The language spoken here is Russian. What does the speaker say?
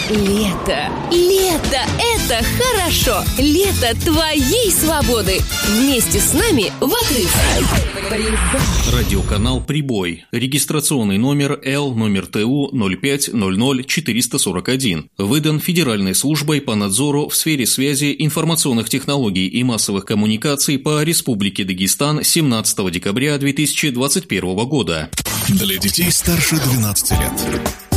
Лето. Лето – это хорошо. Лето твоей свободы. Вместе с нами в отрыв. Радиоканал «Прибой». Регистрационный номер Л номер ТУ 0500441. Выдан Федеральной службой по надзору в сфере связи, информационных технологий и массовых коммуникаций по Республике Дагестан 17 декабря 2021 года. Для детей старше 12 лет.